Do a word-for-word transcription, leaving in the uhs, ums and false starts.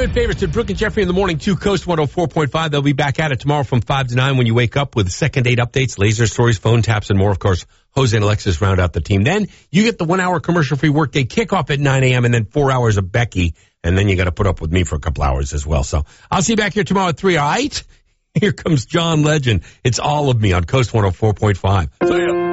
it favorites at Brooke and Jeffrey in the morning, two Coast one oh four point five. They'll be back at it tomorrow from five to nine when you wake up with second date updates, laser stories, phone taps, and more. Of course, Jose and Alexis round out the team. Then you get the one-hour commercial-free workday kickoff at nine a.m. and then four hours of Becky. And then you got to put up with me for a couple hours as well. So I'll see you back here tomorrow at three, all right? Here comes John Legend. It's all of me on Coast one oh four point five. See ya.